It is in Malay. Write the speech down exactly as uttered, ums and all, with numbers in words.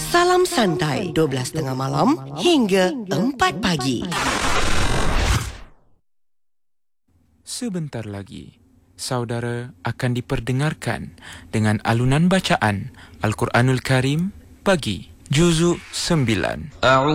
Salam santai dua belas tiga puluh malam hingga empat pagi. Sebentar lagi, saudara akan diperdengarkan dengan alunan bacaan Al-Quranul Karim bagi Juzuk sembilan.